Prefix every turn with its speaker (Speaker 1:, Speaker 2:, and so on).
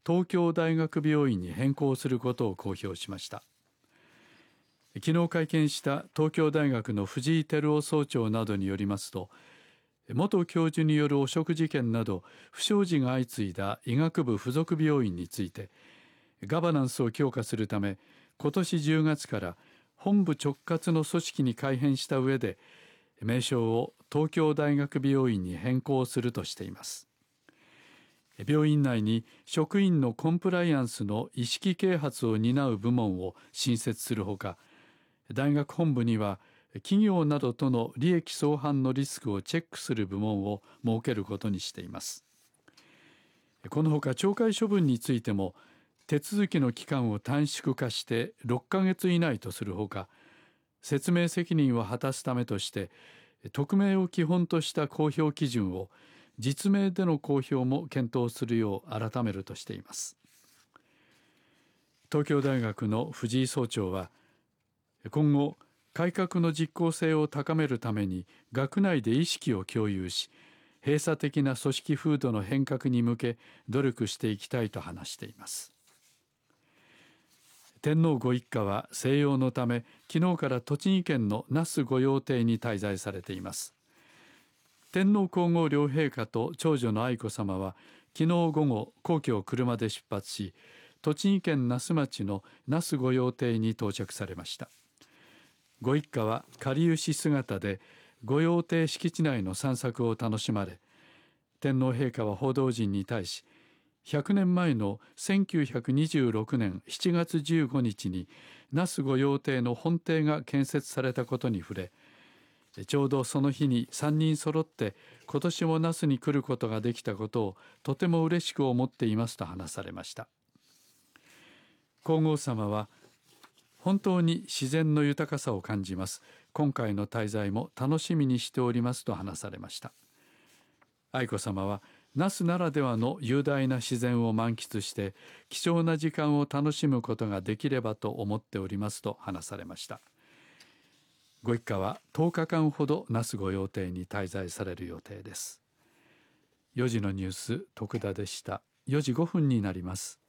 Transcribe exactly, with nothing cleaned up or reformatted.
Speaker 1: 東京大学病院に変更することを公表しました。昨日会見した東京大学の藤井輝夫総長などによりますと、元教授による汚職事件など不祥事が相次いだ医学部附属病院について、ガバナンスを強化するため今年じゅうがつから本部直轄の組織に改編した上で、名称を東京大学病院に変更するとしています。病院内に職員のコンプライアンスの意識啓発を担う部門を新設するほか、大学本部には企業などとの利益相反のリスクをチェックする部門を設けることにしています。このほか懲戒処分についても手続きの期間を短縮化してろっかげつ以内とするほか、説明責任を果たすためとして匿名を基本とした公表基準を実名での公表も検討するよう改めるとしています。東京大学の藤井総長は、今後改革の実効性を高めるために学内で意識を共有し、閉鎖的な組織風土の変革に向け努力していきたいと話しています。天皇ご一家は静養のため昨日から栃木県の那須御用邸に滞在されています。天皇皇后両陛下と長女の愛子さまは昨日午後皇居を車で出発し、栃木県那須町の那須御用邸に到着されました。ご一家はかりゆし姿で御用邸敷地内の散策を楽しまれ、天皇陛下は報道陣に対し、ひゃくねんまえのせんきゅうひゃくにじゅうろくねんしちがつじゅうごにちに那須御用邸の本邸が建設されたことに触れ、ちょうどその日にさんにん揃って今年も那須に来ることができたことをとても嬉しく思っていますと話されました。皇后さまは、本当に自然の豊かさを感じます。今回の滞在も楽しみにしておりますと話されました。愛子さまは、那須ならではの雄大な自然を満喫して貴重な時間を楽しむことができればと思っておりますと話されました。ご一家はとおかかんほど那須御用邸に滞在される予定です。よじのニュース、徳田でした。よじごふんになります。